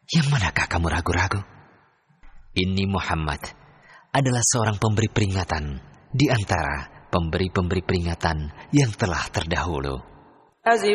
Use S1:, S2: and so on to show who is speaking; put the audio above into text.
S1: Yang manakah kamu ragu-ragu? Ini Muhammad adalah seorang pemberi peringatan di antara pemberi-pemberi peringatan yang telah terdahulu.